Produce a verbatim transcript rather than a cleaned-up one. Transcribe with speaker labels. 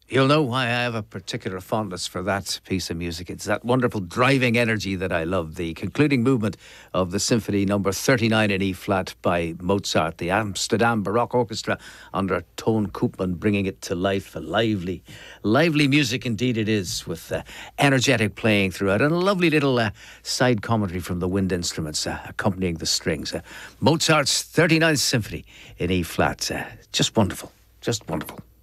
Speaker 1: You'll know why I have a particular fondness for that piece of music. It's that wonderful driving energy that I love. The concluding movement of the Symphony Number thirty-nine in E flat by Mozart, the Amsterdam Baroque Orchestra under Tone Koopman, bringing it to life. A lively, lively music indeed it is, with uh, energetic playing throughout, and a lovely little uh, side commentary from the wind instruments uh, accompanying the strings. Uh, Mozart's thirty-ninth Symphony in E flat. Uh, just wonderful, just wonderful.